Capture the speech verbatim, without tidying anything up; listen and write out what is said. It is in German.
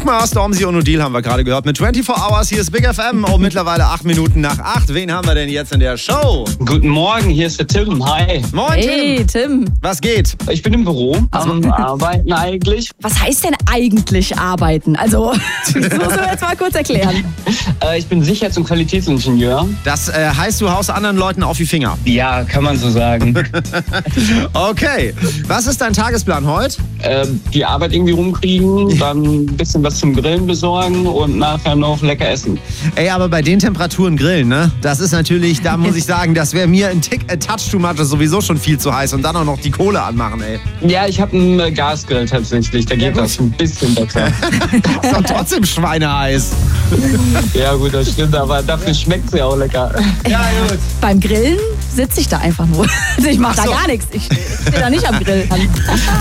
Guck mal, Stormzy und Odile haben wir gerade gehört mit vierundzwanzig Hours. Hier ist Big F M. Oh, mittlerweile acht Minuten nach acht. Wen haben wir denn jetzt in der Show? Guten Morgen, hier ist der Tim. Hi. Moin, Hey, Tim. Was geht? Ich bin im Büro am Arbeiten eigentlich. Was heißt denn eigentlich arbeiten? Also, das müssen wir jetzt mal kurz erklären. Äh, ich bin Sicherheits- und Qualitätsingenieur. Das äh, heißt, du haust anderen Leuten auf die Finger. Ja, kann man so sagen. Okay. Was ist dein Tagesplan heute? äh, die Arbeit irgendwie rumkriegen, dann ein bisschen was zum Grillen besorgen und nachher noch lecker essen. Ey, aber bei den Temperaturen grillen, ne? Das ist natürlich, da muss ich sagen, das wäre mir ein Tick, a touch too much, das ist sowieso schon viel zu heiß und dann auch noch die Kohle anmachen, ey. Ja, ich habe einen äh, Gasgrill tatsächlich, da geht Ja, das ein bisschen besser. Das ist doch trotzdem schweineheiß. Ja gut, das stimmt, aber dafür schmeckt es ja auch lecker. Ja, gut. Beim Grillen sitze ich da einfach nur. Ich mache Ach so. da gar nichts. Ich stehe da nicht am Grill.